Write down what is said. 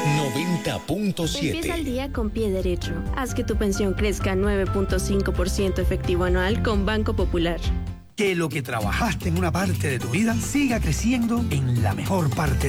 90.7. Empieza el día con pie derecho. Haz que tu pensión crezca 9.5% efectivo anual con Banco Popular. Que lo que trabajaste en una parte de tu vida siga creciendo en la mejor parte